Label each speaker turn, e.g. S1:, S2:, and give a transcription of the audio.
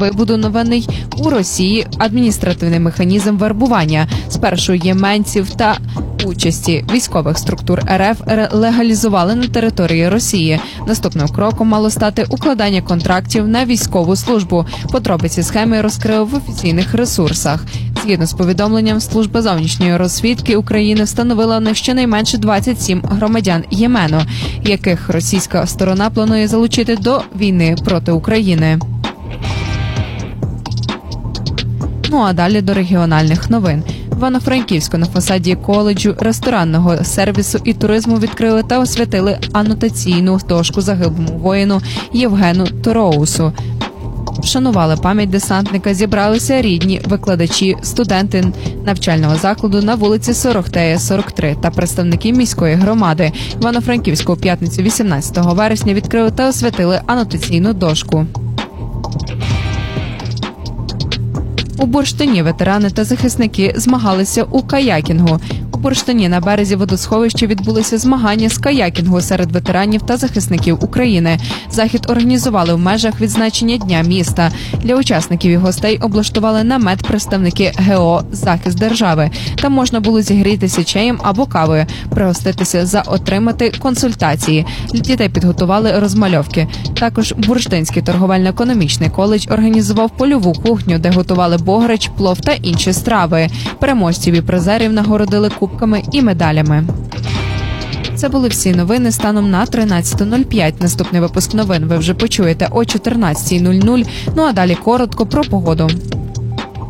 S1: вибудований у Росії адміністративний механізм вербування спершу єменців та участі військових структур РФ легалізували на території Росії. Наступним кроком мало стати укладання контрактів на військову службу. Подробиці схеми розкрили в офіційних ресурсах. Згідно з повідомленням, Служба зовнішньої розвідки України встановила щонайменше 27 громадян Ємену, яких російська сторона планує залучити до війни проти України. Ну а далі до регіональних новин. В Івано-Франківську на фасаді коледжу ресторанного сервісу і туризму відкрили та освятили анотаційну дошку загиблому воїну Євгену Тороусу. Вшанували пам'ять десантника, зібралися рідні, викладачі, студенти навчального закладу на вулиці Сорохтея, 43 та представники міської громади. Івано-Франківську у п'ятницю 18 вересня відкрили та освятили анотаційну дошку. У Бурштині ветерани та захисники змагалися у каякінгу. У Бурштині на березі водосховища відбулися змагання з каякінгу серед ветеранів та захисників України. Захід організували в межах відзначення Дня міста. Для учасників і гостей облаштували намет представники ГО «Захист держави». Там можна було зігрітися чаєм або кавою, пригоститися, отримати консультації. Для дітей підготували розмальовки. Також Бурштинський торговельно-економічний коледж організував польову кухню, де готували бограч, плов та інші страви. Переможців і призерів нагородили кубками і медалями. Це були всі новини станом на 13:05. Наступний випуск новин ви вже почуєте о 14:00. Ну а далі коротко про погоду.